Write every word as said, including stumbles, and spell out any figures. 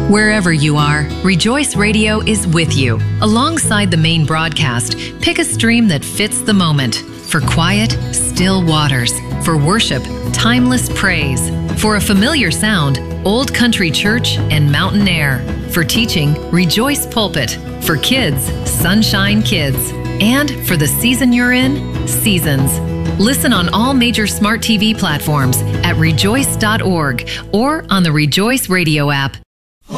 Wherever you are, Rejoice Radio is with you. Alongside the main broadcast, pick a stream that fits the moment. For quiet, still waters. For worship, timeless praise. For a familiar sound, Old Country Church and Mountain Air. For teaching, Rejoice Pulpit. For kids, Sunshine Kids. And for the season you're in, Seasons. Listen on all major smart T V platforms at rejoice dot org or on the Rejoice Radio app.